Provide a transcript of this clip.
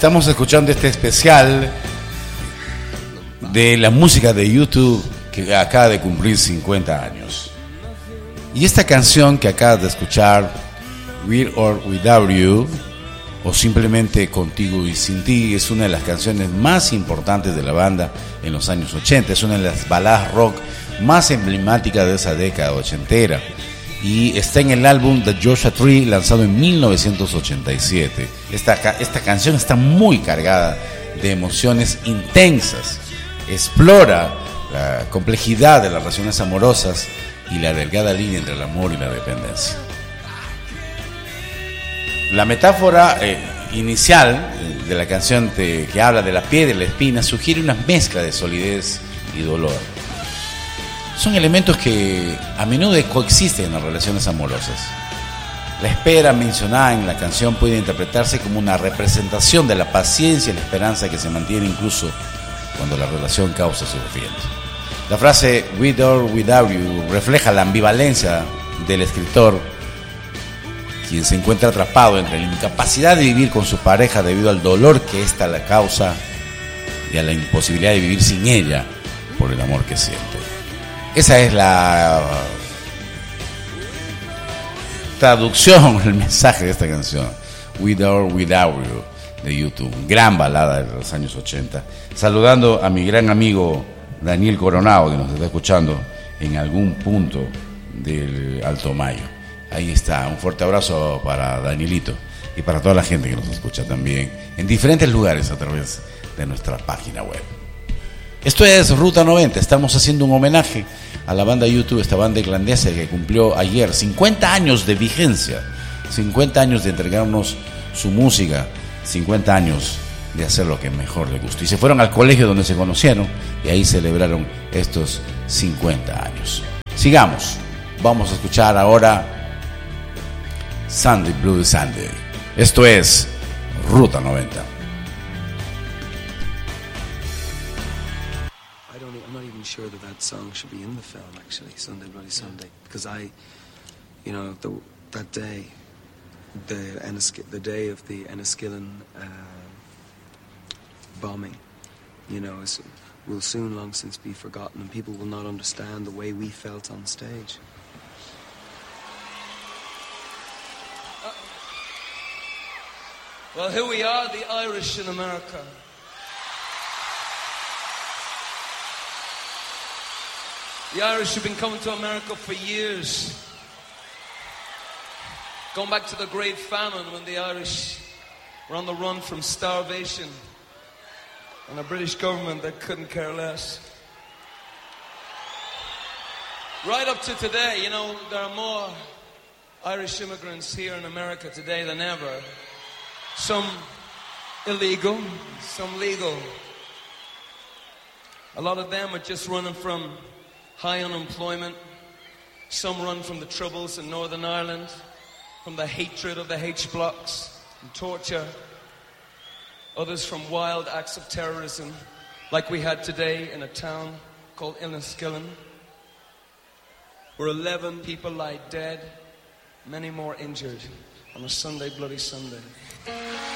Estamos escuchando este especial de la música de YouTube que acaba de cumplir 50 años. Y esta canción que acabas de escuchar, With or Without You, o simplemente Contigo y Sin Ti, es una de las canciones más importantes de la banda en los años 80. Es una de las baladas rock más emblemáticas de esa década ochentera. Y está en el álbum The Joshua Tree, lanzado en 1987. Esta canción está muy cargada de emociones intensas. Explora la complejidad de las relaciones amorosas y la delgada línea entre el amor y la dependencia. La metáfora inicial de la canción que habla de la piedra y la espina sugiere una mezcla de solidez y dolor. Son elementos que a menudo coexisten en las relaciones amorosas. La espera mencionada en la canción puede interpretarse como una representación de la paciencia y la esperanza que se mantiene incluso cuando la relación causa sufrimiento. La frase With or Without You refleja la ambivalencia del escritor, quien se encuentra atrapado entre la incapacidad de vivir con su pareja debido al dolor que ésta le causa y a la imposibilidad de vivir sin ella por el amor que siente. Esa es la traducción, el mensaje de esta canción, With or Without You, de YouTube. Gran balada de los años 80. Saludando a mi gran amigo Daniel Coronado, que nos está escuchando en algún punto del Alto Mayo. Ahí está, un fuerte abrazo para Danielito y para toda la gente que nos escucha también en diferentes lugares a través de nuestra página web. Esto es Ruta 90, estamos haciendo un homenaje a la banda YouTube, esta banda irlandesa que cumplió ayer 50 años de vigencia, 50 años de entregarnos su música, 50 años de hacer lo que mejor les gustó. Y se fueron al colegio donde se conocieron y ahí celebraron estos 50 años. Sigamos, vamos a escuchar ahora Sunday Blue Sunday. Esto es Ruta 90. Sure that song should be in the film, actually, Sunday Bloody Sunday, because that day, the day of the Enniskillen bombing, will soon long since be forgotten, and people will not understand the way we felt on stage. Well, here we are, the Irish in America. The Irish have been coming to America for years. Going back to the Great Famine, when the Irish were on the run from starvation and a British government that couldn't care less. Right up to today, there are more Irish immigrants here in America today than ever. Some illegal, some legal. A lot of them are just running from high unemployment. Some run from the troubles in Northern Ireland, from the hatred of the H-blocks and torture. Others from wild acts of terrorism, like we had today in a town called Enniskillen, where 11 people lie dead, many more injured, on a Sunday Bloody Sunday.